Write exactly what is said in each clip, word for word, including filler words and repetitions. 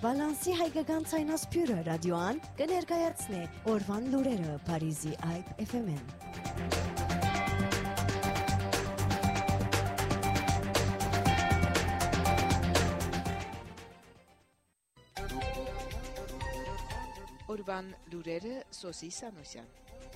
Բալանսի հայկական ցայնասփյուրը ռադիոան կներկայացնե օրվան լուրերը Փարիզի Այբ էֆ էմ-ին։ Օրվան լուրերը Սոսի Սանոսյան։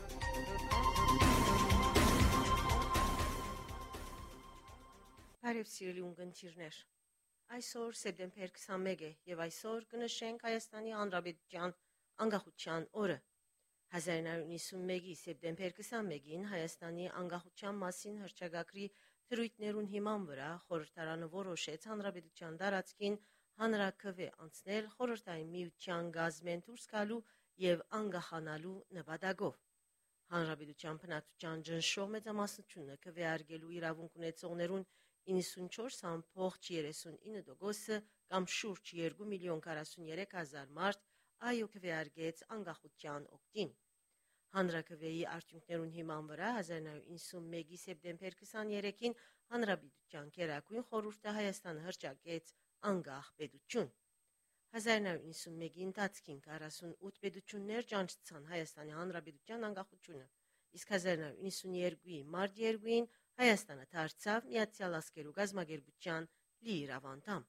Բարև սիրելի ունկնդիրներ։ Այսօր սեպտեմբեր քսանմեկ է եւ այսօր կնշենք Հայաստանի Հանրապետության անկախության օրը։ հազար նոյ նույնսունմեկի սեպտեմբեր քսանմեկին Հայաստանի անկախության մասին հռչակագրի թրույթներուն հիման վրա խորհրդարանը որոշեց Հանրապետության տարածքին հանրաքվե անցնել խորհրդային միության գազմեն դուրս գալու եւ անկախանալու նպատակով։ Հանրապետության բնակչության ճնշող մեծամասնությունը քվեարկելու իրավունք ունեցողներուն իննսունչորս ամբողջ երեսունինը տոկոսը կամ շուրջ երկու միլիոն քառասուններեք հազար մարդ այո քվեարկեց անկախության օգտին։ Հանրաքվեի արդյունքներուն հիման վրա հազար նոյ նույնսունմեկի սեպտեմբեր քսաներեքին Հանրապետության Գերագույն խորհուրդը Հայաստանը հռչակեց անկախ պետություն։ հազար նոյ նույնսունմեկի ընթացքին քառասունութ պետություններ ճանաչեցան Հայաստանի Հանրապետության անկախությունը, իսկ հազար նոյ նույնսունյոթի մարտ երկուին Հայաստանը դարձավ Միացյալ Ազգերու գազագերբության լիիրավ անդամ։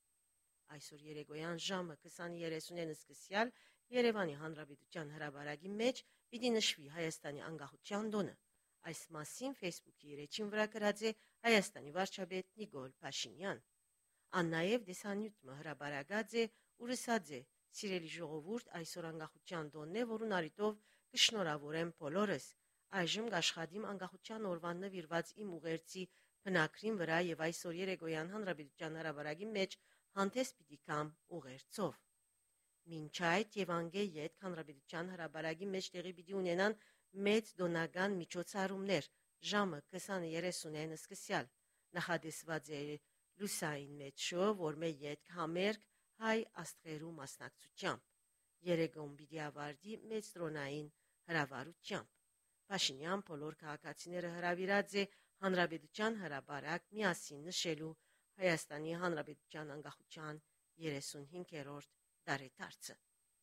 Այսօր երեկոյան ժամը քսան երեսունինը սկսյալ Երևանի Հանրապետության հրապարակի մեջ պիտի նշվի Հայաստանի անկախության տոնը։ Այս մասին Facebook-ի իր էջին վրա գրած է Հայաստանի վարչապետ Նիկոլ Փաշինյան։ Ան նաև դեսանյութը հրապարակած է ու ասած է. «Սիրելի ժողովուրդ, այսօր անկախության տոնն է, որուն առիթով կշնորհավորեմ բոլորս։ Այժմ կաշխատիմ անկախության օրվան նվիրված իմ ուղերձի բնագրին վրա եւ այսօր երեկոյան Հանրապետության հրապարակի մեջ հանդես պիտի գամ ուղերձով»։ Մինչ այդ եւ անգեյետ Հանրապետության հրապարակի մեջ տեղի պիտի ունենան մեծ դոնական միջոցառումներ ժամը քսան երեսունինը սկսյալ։ Նախադեсված է լուսային մեթրո, որ մե յետ համերգ հայ աստղերու մասնակցությամբ։ Երեկոն պիտի ավարտի մեծ տրոնային հրավառությամբ։ Փաշինյան բոլոր քաղաքացիները հրավիրած է Հանրապետության հրապարակ միասին նշելու Հայաստանի Հանրապետության անկախության երեսունհինգերորդ տարեդարձը։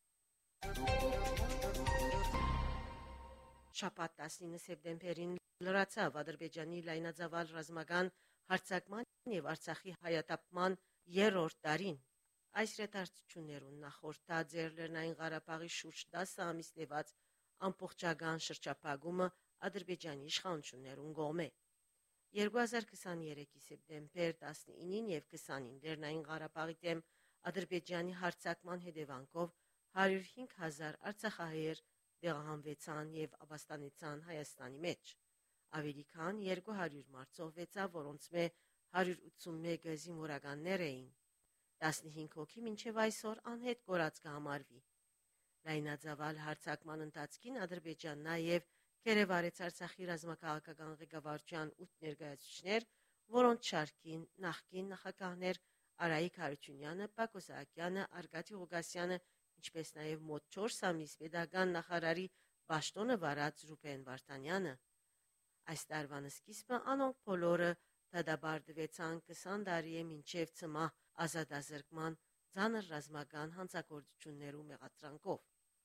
Շաբաթ տասնինը սեպտեմբերին լրացավ Ադրբեջանի լայնածավալ ռազմական հարձակման եւ Արցախի հայաթափման երրորդ տարին։ Այս ռետարցություններուն նախորդած էր Լեռնային Ղարաբաղի շուրջ տասը ամիս տևած ամբողջական շրջափակումը Ադրբեջանի իշխանություններուն կողմէ։ երկու հազար քսաներեքի սեպտեմբեր տասնինին եւ քսանին Լեռնային Ղարաբաղի դեմ Ադրբեջանի հարձակման հետևանքով հարյուր հինգ հազար արցախահայեր տեղահանվեցան եւ ապաստանեցան Հայաստանի մեջ։ Ավելի քան երկու հարյուր մարդ զոհվեցավ, որոնց մե հարյուր ութսունմեկը զինվորականներ էին։ տասնհինգ հոգի մինչև այսօր անհետ կորած կհամարվի։ Լայնածավալ հարձակման ընթացքին Ադրբեջան նաև կերևարեց Արցախի ռազմաքաղաքական ղեկավարության ութ ներկայացուցիչներ, որոնց շարքին նախկին նախագահներ Արայիկ Հարությունյանը, Պակոս Սահակյանը, Արկադի Ղուկասյանը, ինչպես նաև մոտ չորս ամիս պետական նախարարի պաշտոնը վարած Ռուբեն Վարդանյանը։ Այս տարվան սկիզբը անոնք բոլորը դադարեցան քսան տարի է մինչև ծմահ ազատազրկման ցաներ ռազմական հանցագործություններու մեղադրանքով։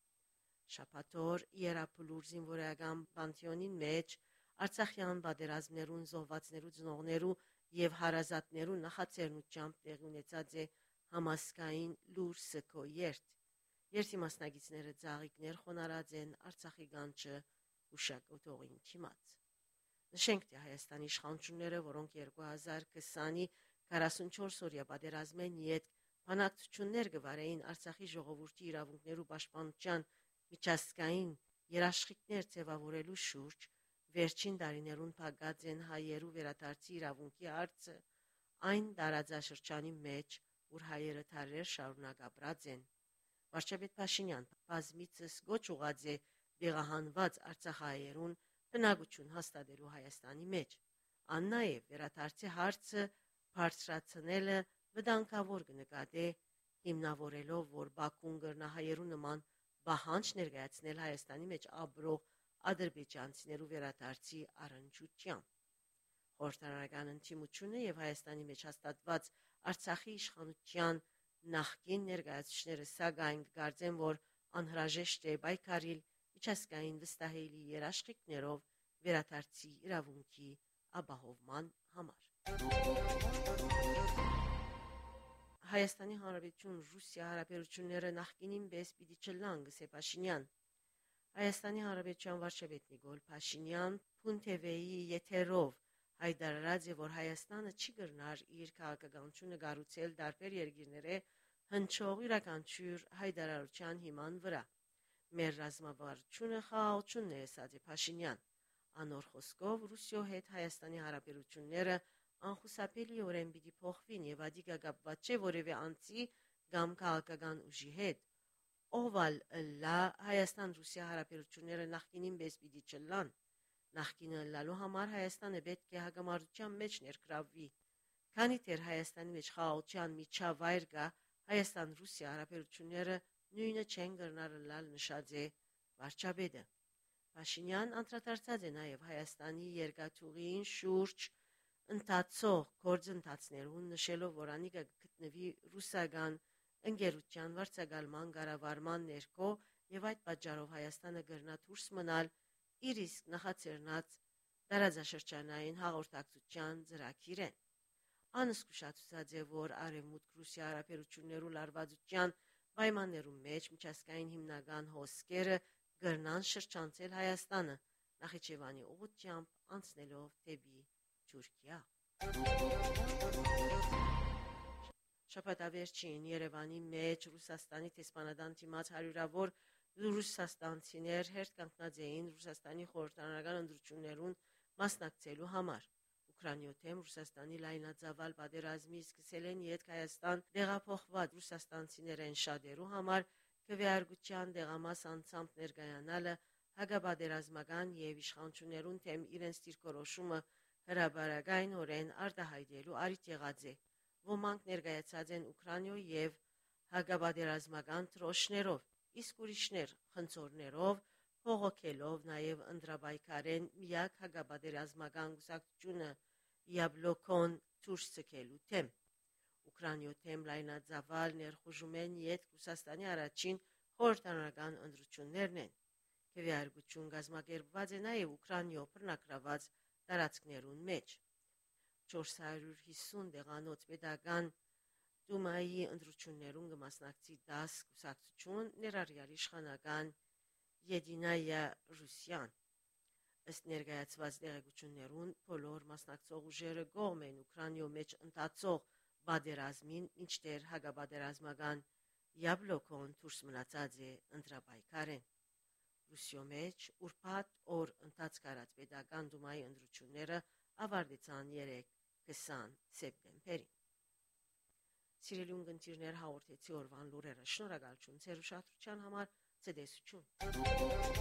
Շաբաթօր Երապլուր զինվորական պանթեոնին մեջ Արցախյան պատերազմներուն զոհվածներու ծնողներու եւ հարազատներու նախաձեռնությամբ տեղի ունեցած է համասկային լուր սգո երթ։ Երթի մասնակիցները ծաղիկներ խոնարած են Արցախի գանչը ուշակոթողին չիմաց։ Նշենք, թե Հայաստանի իշխանությունները, որոնք երկու հազար քսանի քառասունչորս-օրյա պատերազմեն յետ բանակցություններ կվարեին Արցախի ժողովրդի իրավունքներու պաշտպանության միջազգային երաշխիքներ ձևավորելու շուրջ, վերջին տարիներուն փակած են հայերու վերադարձի իրավունքի հարցը այն տարածաշրջանի մեջ, որ հայերը դարեր շարունակ ապրած են։ Վարչապետ Փաշինյան բազմիցս գոչ ուղղած է տեղահանված արցախահայերուն բնակություն հաստատելու Հայաստանի մեջ։ Ան նաև վերադարձի հարցը բարձրացնելը վտանգավոր կնկատե, հիմնավորելով, որ Բաքուն կրնա հայերու նման պահանջ ներկայացնել Հայաստանի մեջ ապրող ադրբեջանցիներու վերադարձի առընչությամբ։ Խորհրդարանական ընդդիմությունը եւ Հայաստանի մեջ հաստատված Արցախի իշխանության Նախկին ներկայացուցիչները սակայն կարծեն, որ անհրաժեշտ է պայքարել միջազգային վստահելի երաշխիքներով վերադարձի իրավունքի ապահովման համար։ Հայաստանի Հանրապետություն Ռուսիա հարաբերությունները նախկինին պես պիտի չլան, գսե Փաշինյան։ Հայաստանի Հանրապետության վարչապետ Նիկոլ Փաշինյան Փունթևեի եթերով հայտարարած է, որ Հայաստանը չի կրնար իր քաղաքականությունը կառուցել տարբեր երկիրները հնչող յուրաքանչյուր հայտարարության հիման վրա։ Մեր ռազմավարությունը խաղաղությունն է, ասաց Փաշինյան։ Անոր խոսքով Ռուսիո հետ Հայաստանի հարաբերությունները անխուսափելիորեն պիտի փոխվին եւ ադիգա կապված չէ որևէ անձի կամ քաղաքական ուժի հետ։ Օվալ լա Հայաստան-Ռուսիա հարաբերությունները նախկինին պես պիտի չլան։ Նախկինը լալու համար Հայաստանը պետք է հագամարտության մեջ ներգրավվի։ Քանի դեռ Հայաստանի մեջ խաղաղության միջավայր կա, Հայաստան-Ռուսիա հարաբերությունները նույնը չեն կրնար լալ, նշած է վարչապետը։ Փաշինյան անդրադարձած է նաև Հայաստանի երկաթուղին շուրջ ընթացող գործընթացներուն, նշելով, որ անիկը գտնվի ռուսական ընկերության վարձակալման կառավարման ներքո եւ այդ պատճառով Հայաստանը կրնա դուրս մնալ իր իսկ նախաձեռնած տարածաշրջանային հաղորդակցության ծրագիրեն։ Անզգուշացած է, որ Արևմուտք Ռուսիա հարաբերություններու լարվածության պայմաններու մեջ միջազգային հիմնական հոսքերը կրնան շրջանցել Հայաստանը Նախիջևանի ուղղությամբ անցնելով դեպի Թուրքիա։ Շաբաթավերջին Երևանի մեջ Ռուսաստանի տեսփանադան դիմաց հարյուրավոր ռուսաստանցիներ հերթ կանգնած էին Ռուսաստանի խորհրդարանական ընտրություններուն մասնակցելու համար։ Ուկրաինայում Ռուսաստանի լայնածավալ պատերազմի սկսել են յետք Հայաստան տեղափոխված ռուսաստանցիներեն շատերու համար քվեարկության դեղամաս անցամբ ներկայանալը հակապատերազմական եւ իշխանություններուն թեմ իրենց դիրքորոշումը հրաբարակայնորեն արտահայտելու արիթ եղած է։ Ոմանք ներկայացած են Ուկրաինայ եւ հակապատերազմական դրոշներով, իսկ ուրիշներ խնձորներով, փողոքելով նաեւ ընտրապայքարեն միակ հակապատերազմական գուսակցությունը Յաբլոկոն դուրս ցկելու թեմ։ Ուկրաինայում լայնածավալ ներխուժում են յետ Ռուսաստանի առաջին խորհրդարանական ընտրություններն են։ Քվեարկություն կազմակերպված է նաեւ Ուկրաինայ բռնակրաված տարածքներուն մեջ։ չորս հարյուր հիսուն դեղանոց պետական Դումայի ընտրություններուն կմասնակցի դաս կուսակցություն, ներառյալ իշխանական Եդինայա Ռուսիան։ Ըստ ներկայացված տեղեկություններուն բոլոր մասնակցող ուժերը կողմ են Ուկրաինայ մեջ ընթացող պատերազմին, մինչդեռ հակապատերազմական Յաբլոկոն դուրս մնացած է ընտրապայքարեն։ Ռուսիո մեջ ուրբաթ օր ընթացք արած պետական Դումայի ընտրությունները ավարտեցան երեկ քսան սեպտեմբերին։ Սիրելի ունկնդիրներ, հաղորդեցի օրվան լուրերը։ Շնորհակալություն ձեր ուշադրության համար։ Ցտեսություն։